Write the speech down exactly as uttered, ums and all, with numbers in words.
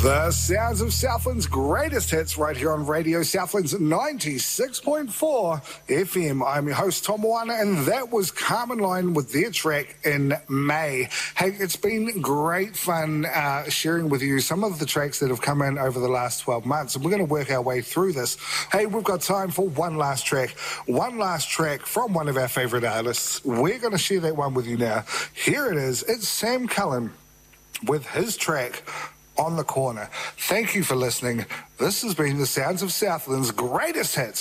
The sounds of Southland's greatest hits right here on Radio Southland's ninety-six point four F M. I'm your host, Tom Moana, and that was Carmen Line with their track In May. Hey, it's been great fun uh, sharing with you some of the tracks that have come in over the last twelve months, and we're going to work our way through this. Hey, we've got time for one last track. One last track from one of our favourite artists. We're going to share that one with you now. Here it is. It's Sam Cullen with his track On the Corner. Thank you for listening. This has been the sounds of Southland's greatest hits.